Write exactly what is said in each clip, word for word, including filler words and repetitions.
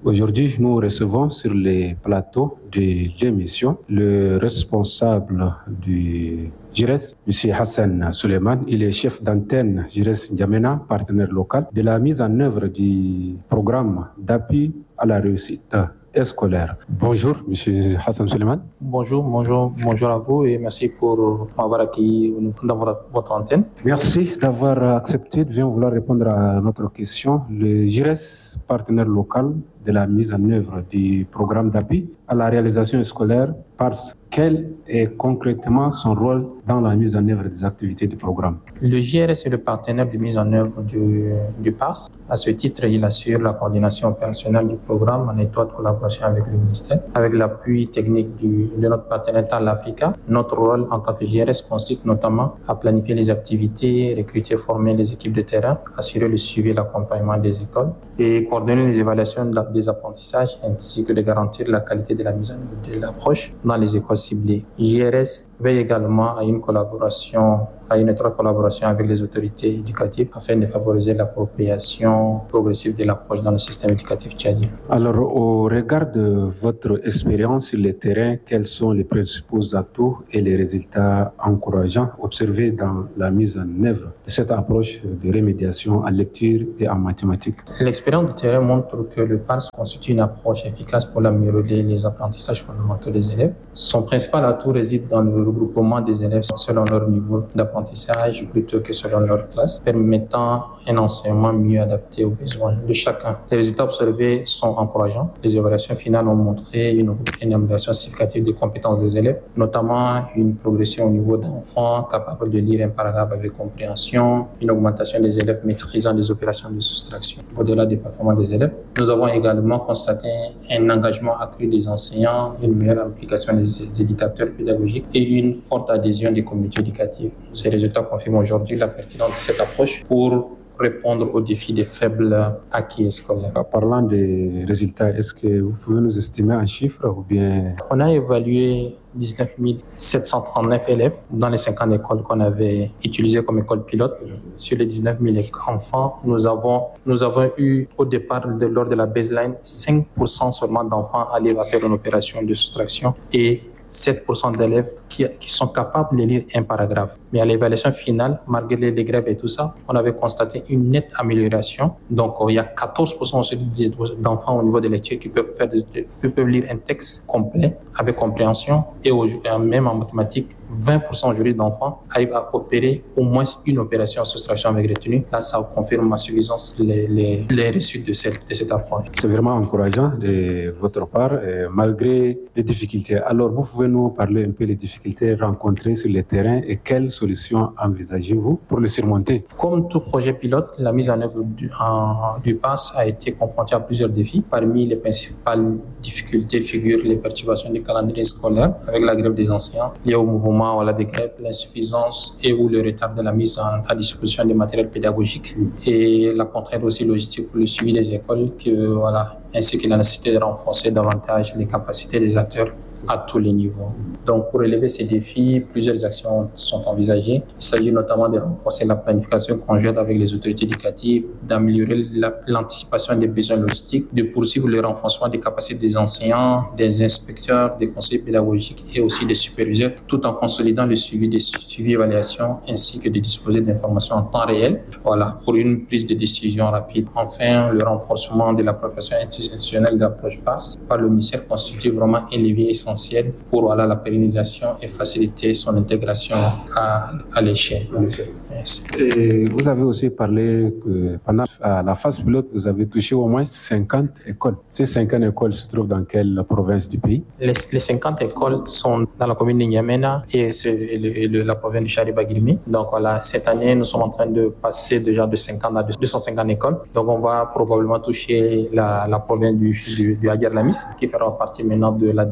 Aujourd'hui, nous recevons sur les plateaux de l'émission le responsable du J R E S, M. Hassan Suleiman. Il est chef d'antenne J R E S N'Djamena, partenaire local, de la mise en œuvre du programme d'appui à la réussite scolaire. Bonjour, M. Hassan Suleiman. Bonjour, bonjour, bonjour à vous et merci pour m'avoir accueilli dans votre antenne. Merci d'avoir accepté de bien vouloir répondre à notre question. Le J R E S, partenaire local de la mise en œuvre du programme d'appui à la réalisation scolaire, parce quel est concrètement son rôle dans la mise en œuvre des activités du programme? Le J R E S est le partenaire de mise en œuvre du, du P A S. À ce titre, il assure la coordination opérationnelle du programme en étroite collaboration avec le ministère. Avec l'appui technique du, de notre partenaire Tal Africa, notre rôle en tant que J R E S consiste notamment à planifier les activités, recruter, former les équipes de terrain, assurer le suivi et l'accompagnement des écoles et coordonner les évaluations de la, des apprentissages ainsi que de garantir la qualité de la mise en œuvre de l'approche dans les écoles ciblées. J R E S veille également à une collaboration, à une étroite collaboration avec les autorités éducatives afin de favoriser l'appropriation progressive de l'approche dans le système éducatif tchadien. Alors, au regard de votre expérience sur le terrain, quels sont les principaux atouts et les résultats encourageants observés dans la mise en œuvre de cette approche de rémédiation en lecture et en mathématiques? L'expérience du terrain montre que le P A S constitue une approche efficace pour améliorer les apprentissages fondamentaux des élèves. Son principal atout réside dans le regroupement des élèves selon leur niveau d'apprentissage plutôt que selon leur classe, permettant un enseignement mieux adapté aux besoins de chacun. Les résultats observés sont encourageants. Les évaluations finales ont montré une, une amélioration significative des compétences des élèves, notamment une progression au niveau d'enfants capables de lire un paragraphe avec compréhension, une augmentation des élèves maîtrisant des opérations de soustraction. Au-delà des performances des élèves, nous avons également constaté un engagement accru des enseignants, une meilleure implication des éducateurs pédagogiques et une forte adhésion des communautés éducatives. Ces résultats confirment aujourd'hui la pertinence de cette approche pour répondre aux défis des faibles acquis scolaires. En parlant des résultats, est-ce que vous pouvez nous estimer en chiffres ou bien? On a évalué dix-neuf mille sept cent trente-neuf élèves dans les cinquante écoles qu'on avait utilisées comme école pilote. Sur les dix-neuf mille enfants, nous avons, nous avons eu au départ, de, lors de la baseline, cinq pour cent seulement d'enfants allaient faire une opération de soustraction et sept pour cent d'élèves qui, qui sont capables de lire un paragraphe. Mais à l'évaluation finale, malgré les grèves et tout ça, on avait constaté une nette amélioration. Donc, il y a quatorze pour cent d'enfants au niveau de lecture qui peuvent faire, de, qui peuvent lire un texte complet avec compréhension et au, même en mathématiques, vingt pour cent aujourd'hui d'enfants arrivent à opérer au moins une opération en soustraction avec retenue. Là, ça confirme ma suffisance les, les, les réussites de cette, de cette approche. C'est vraiment encourageant de votre part, euh, malgré les difficultés. Alors, vous pouvez nous parler un peu des difficultés rencontrées sur le terrain et quelles solutions envisagez-vous pour les surmonter? Comme tout projet pilote, la mise en œuvre du, en, du P A S a été confrontée à plusieurs défis. Parmi les principales difficultés figurent les perturbations du calendrier scolaire avec la grève des enseignants liée au mouvement voilà, des grèves, l'insuffisance et ou le retard de la mise en, à disposition des matériels pédagogiques et la contrainte aussi logistique pour le suivi des écoles, que, voilà, ainsi que la nécessité de renforcer davantage les capacités des acteurs à tous les niveaux. Donc, pour relever ces défis, plusieurs actions sont envisagées. Il s'agit notamment de renforcer la planification conjointe avec les autorités éducatives, d'améliorer la, l'anticipation des besoins logistiques, de poursuivre le renforcement des capacités des enseignants, des inspecteurs, des conseillers pédagogiques et aussi des superviseurs, tout en consolidant le suivi des suivis évaluations ainsi que de disposer d'informations en temps réel, voilà, pour une prise de décision rapide. Enfin, le renforcement de la profession institutionnelle d'approche P A S par le ministère constitue vraiment un levier essentiel pour voilà, la pérennisation et faciliter son intégration à, à l'échelle. Et vous avez aussi parlé que pendant la phase pilote, vous avez touché au moins cinquante écoles. Ces cinquante écoles se trouvent dans quelle province du pays? Les, les cinquante écoles sont dans la commune de N'Djamena et, c'est le, le, la province du Chariba-Guilmi. Donc voilà, cette année, nous sommes en train de passer déjà de cinquante à deux cent cinquante écoles. Donc on va probablement toucher la, la province du, du, du Aguer Lamis, qui fera partie maintenant de la deuxième année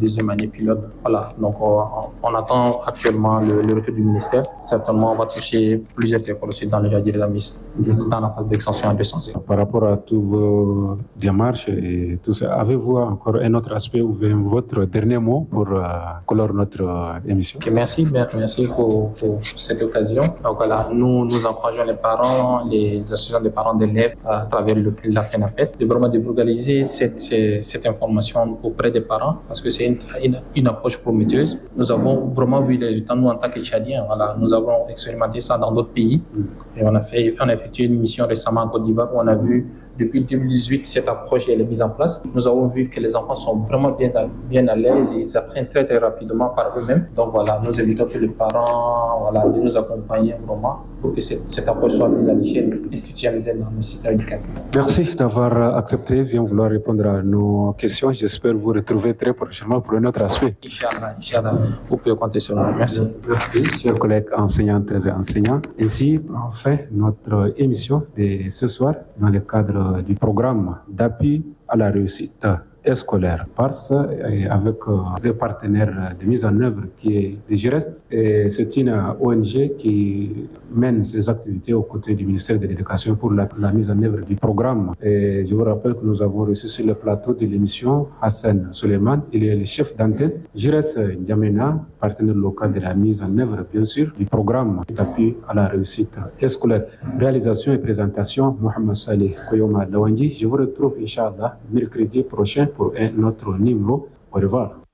les pilotes. Voilà, donc on, on attend actuellement le, le retour du ministère. Certainement, on va toucher plusieurs écoles aussi dans le cadre de la mise, dans la phase d'extension en deux cents. Par rapport à tous vos démarches et tout ça, avez-vous encore un autre aspect ou votre dernier mot pour euh, clore notre euh, émission? Okay, merci, merci pour, pour cette occasion. Donc voilà, nous nous encourageons les parents, les associations de parents d'élèves à travers le, la FENAPET de vraiment de vulgariser cette, cette information auprès des parents parce que c'est une, une, une approche prometteuse. Nous avons vraiment vu les résultats, nous en tant que Tchadiens, voilà, nous avons expérimenté ça dans d'autres pays et on a fait, on a effectué une mission récemment en Côte d'Ivoire où on a vu depuis deux mille dix-huit, cette approche elle est mise en place. Nous avons vu que les enfants sont vraiment bien à, bien à l'aise et ils s'apprennent très très rapidement par eux-mêmes. Donc voilà, nous invitons tous les parents voilà, de nous accompagner vraiment pour que cette, cette approche soit mise à l'échelle institutionnalisée dans le système éducatif. Merci d'avoir accepté, bien vouloir répondre à nos questions. J'espère vous retrouver très prochainement pour un autre aspect. Inch'Allah, Inch'Allah, vous pouvez compter sur nous. Merci. Merci, chers collègues enseignantes et enseignants. Ainsi, on fait notre émission de ce soir dans le cadre du programme d'appui à la réussite scolaire P A R S avec des partenaires de mise en œuvre qui est le G I R E S. Et c'est une O N G qui mène ses activités aux côtés du ministère de l'Éducation pour la, la mise en œuvre du programme. Et je vous rappelle que nous avons reçu sur le plateau de l'émission Hassan Suleiman, il est le chef d'antenne G I R E S N'Djamena, partenaire local de la mise en œuvre bien sûr du programme d'appui à la réussite scolaire. Réalisation et présentation Mohamed Saleh Koyoma Lawanji. Je vous retrouve Inch'Allah mercredi prochain pour un autre numéro. Au revoir.